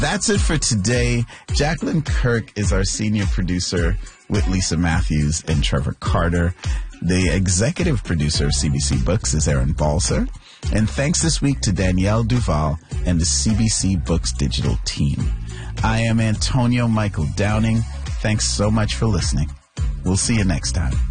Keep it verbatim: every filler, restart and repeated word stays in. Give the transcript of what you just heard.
That's it for today. Jacqueline Kirk is our senior producer with Lisa Matthews and Trevor Carter. The executive producer of C B C Books is Aaron Balser. And thanks this week to Danielle Duval and the C B C Books digital team. I am Antonio Michael Downing. Thanks so much for listening. We'll see you next time.